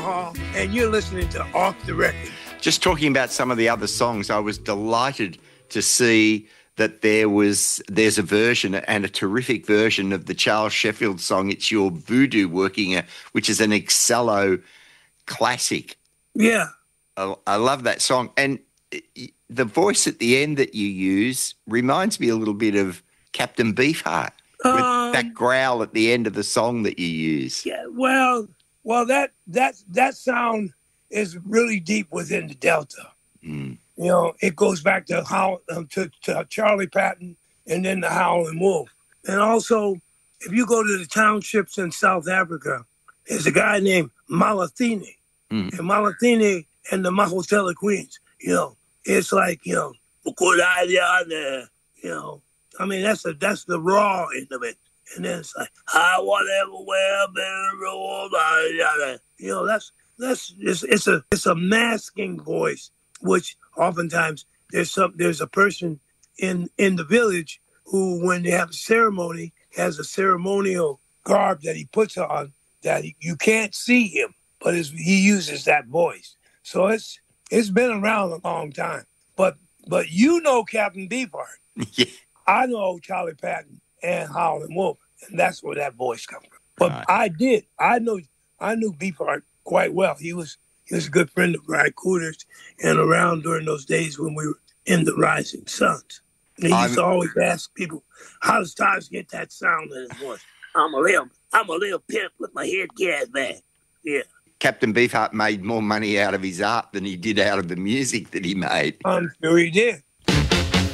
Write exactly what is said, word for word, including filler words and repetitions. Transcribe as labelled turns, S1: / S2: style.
S1: Hall, and you're listening to Off the Record.
S2: Just talking about some of the other songs, I was delighted to see that there was there's a version and a terrific version of the Charles Sheffield song "It's Your Voodoo" working, which is an Excello classic.
S1: Yeah,
S2: I, I love that song, and the voice at the end that you use reminds me a little bit of Captain Beefheart with
S1: um,
S2: that growl at the end of the song that you use.
S1: Yeah, well, well, that that that sound is really deep within the Delta.
S2: Mm.
S1: You know, it goes back to how um, to, to Charlie Patton and then the Howlin' Wolf. And also, if you go to the townships in South Africa, there's a guy named Malathini.
S2: Mm.
S1: And Malathini and the Mahotella Queens, you know, it's like, you know, you know, I mean, that's a, that's the raw end of it. And then it's like, I whatever, where, you know, that's, that's, it's, it's a, it's a masking voice, which oftentimes there's some, there's a person in, in the village who, when they have a ceremony, has a ceremonial garb that he puts on that he, you can't see him, but it's, he uses that voice. So it's, it's been around a long time. But, but you know Captain Beefheart.
S2: Yeah.
S1: I know Charlie Patton and Howlin' Wolf, and that's where that voice comes from. But
S2: Right.
S1: I did. I know. I knew Beefheart quite well. He was he was a good friend of Ry Cooder's and around during those days when we were in the Rising Suns. And he
S2: I'm-
S1: used to always ask people, how does Taj get that sound in his voice? I'm a little, I'm a little pimp with my head gas bag. Yeah.
S2: Captain Beefheart made more money out of his art than he did out of the music that he made.
S1: I'm sure he did.